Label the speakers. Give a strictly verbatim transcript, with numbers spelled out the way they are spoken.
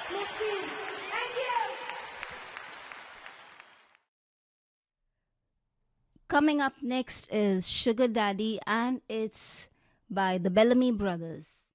Speaker 1: Merci. Thank you.
Speaker 2: Coming up next is Sugar Daddy, and it's by the Bellamy Brothers.